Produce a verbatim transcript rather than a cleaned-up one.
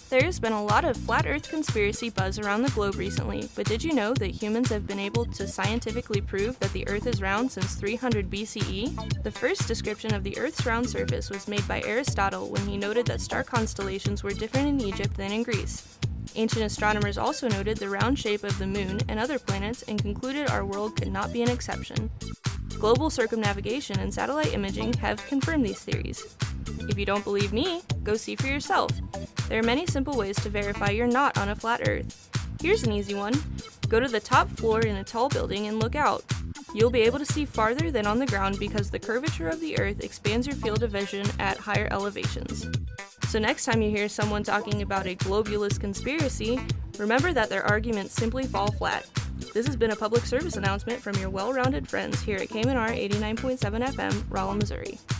There's been a lot of flat Earth conspiracy buzz around the globe recently, but did you know that humans have been able to scientifically prove that the Earth is round since three hundred B C E? The first description of the Earth's round surface was made by Aristotle when he noted that star constellations were different in Egypt than in Greece. Ancient astronomers also noted the round shape of the Moon and other planets and concluded our world could not be an exception. Global circumnavigation and satellite imaging have confirmed these theories. If you don't believe me, go see for yourself. There are many simple ways to verify you're not on a flat Earth. Here's an easy one. Go to the top floor in a tall building and look out. You'll be able to see farther than on the ground because the curvature of the Earth expands your field of vision at higher elevations. So next time you hear someone talking about a globulous conspiracy, remember that their arguments simply fall flat. This has been a public service announcement from your well-rounded friends here at K M N R eighty-nine point seven F M, Rolla, Missouri.